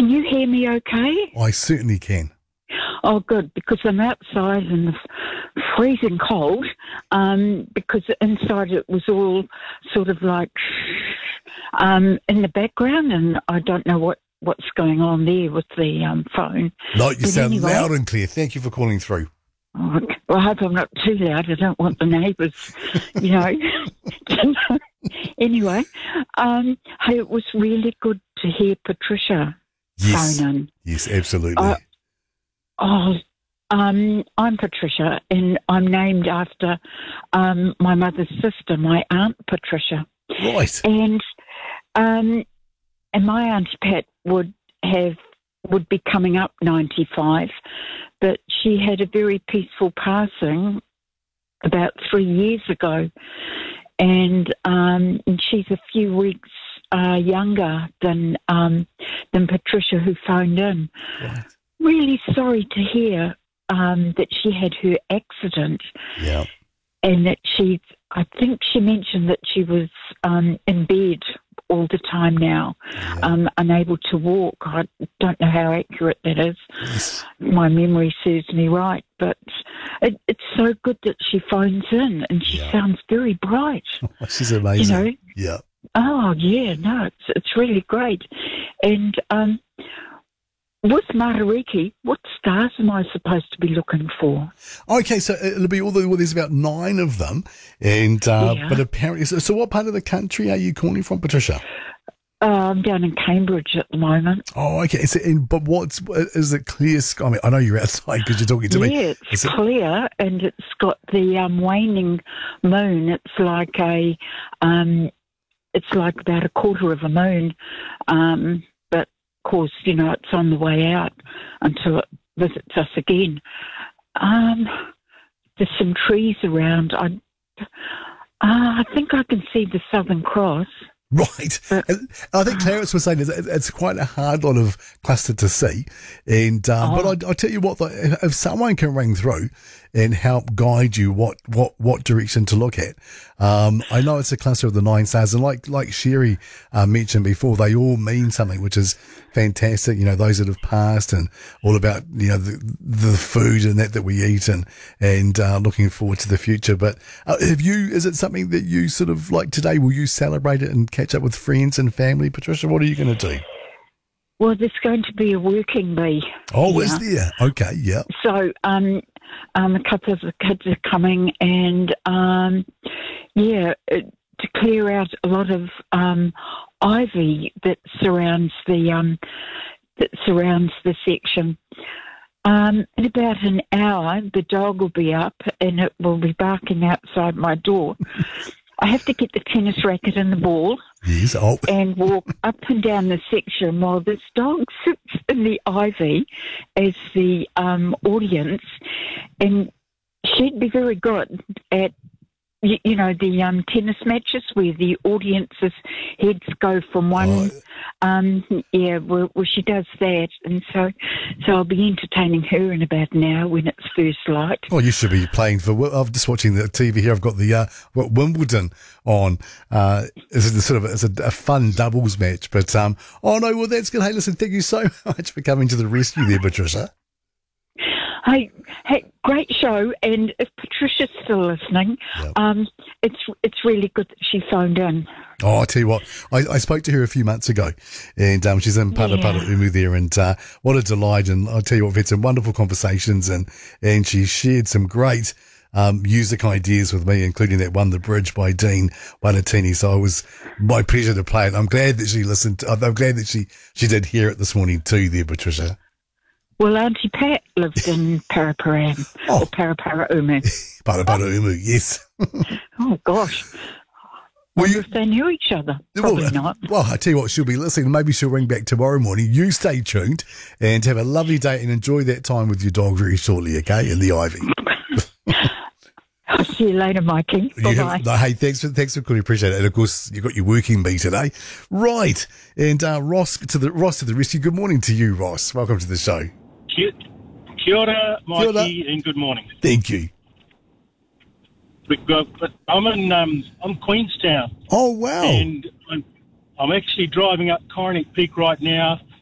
Can you hear me okay? I certainly can. Oh, good, because I'm outside in the freezing cold, because inside it was all sort of like in the background, and I don't know what's going on there with the phone. No, you But sound anyway, loud and clear. Thank you for calling through. well, I hope I'm not too loud. I don't want the neighbours, you know. Anyway, hey, it was really good to hear Patricia Yes. phone in. Yes, absolutely. I'm Patricia, and I'm named after my mother's sister, my Aunt Patricia. Right. And my Auntie Pat would be coming up 95, but she had a very peaceful passing about 3 years ago, and she's a few weeks younger than Patricia, who phoned in. Right. Really sorry to hear that she had her accident. Yeah. And that I think she mentioned that she was in bed all the time now, unable to walk. I don't know how accurate that is. Yes. My memory serves me right, but it's so good that she phones in, and she sounds very bright. She's amazing. You know? Yeah. Oh, yeah, no, it's really great. And with Matariki, what stars am I supposed to be looking for? Okay, so it'll be there's about 9 of them, and but apparently, so what part of the country are you calling from, Patricia? I'm down in Cambridge at the moment. Oh, okay. But is it clear sky? I mean, I know you're outside because you're talking to me. Yeah, it's clear, and it's got the waning moon. It's like about a quarter of a moon, but of course, you know, it's on the way out until it visits us again. There's some trees around. I think I can see the Southern Cross. Right. I think Clarence was saying it's quite a hard lot of cluster to see. And but I tell you what, if someone can ring through and help guide you what direction to look at. I know it's a cluster of the 9 stars, and like Sherry mentioned before, they all mean something, which is fantastic. You know, those that have passed, and all about, you know, the food and that we eat, and looking forward to the future. But is it something that you sort of like today? Will you celebrate it and catch up with friends and family, Patricia? What are you going to do? Well, there's going to be a working bee. Oh, is there? Okay, yeah. So, a couple of the kids are coming, and to clear out a lot of ivy that surrounds the section. In about an hour, the dog will be up, and it will be barking outside my door. I have to get the tennis racket and the ball. Yes, and walk up and down the section while this dog sits in the ivy as the audience, and she'd be very good at, you know, the tennis matches where the audience's heads go from one. Well, she does that, and so I'll be entertaining her in about an hour when it's first light. Oh, you should be playing for. I'm just watching the TV here. I've got the Wimbledon on. It's a fun doubles match, but oh no, well that's good. Hey, listen, thank you so much for coming to the rescue there, Patricia. Hey, great show, and if Patricia's still listening, it's really good that she phoned in. Oh, I tell you what, I spoke to her a few months ago, and she's in Parapara there, and what a delight! And I tell you what, we've had some wonderful conversations, and she shared some great music ideas with me, including that one, The Bridge by Dean Wanatini. So it was my pleasure to play it. I'm glad that she listened. I'm glad that she did hear it this morning too, there, Patricia. Well, Auntie Pat lived in Paraparam, or Paraparaumu. Paraparaumu, yes. Oh, gosh. If they knew each other. Probably not. Well, I tell you what, she'll be listening. Maybe she'll ring back tomorrow morning. You stay tuned and have a lovely day and enjoy that time with your dog very shortly, okay, in the ivy. I'll see you later, Mikey. Bye-bye. Hey, thanks for calling. Appreciate it. And, of course, you've got your working bee today. Right. And Ross to the rescue. Good morning to you, Ross. Welcome to the show. Kia ora, Mikey, and good morning. Thank you. I'm Queenstown. Oh, wow. And I'm actually driving up Coronet Peak right now,